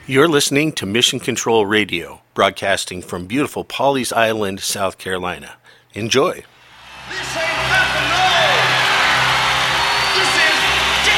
You're listening to Mission Control Radio, broadcasting from beautiful Pawleys Island, South Carolina. Enjoy. This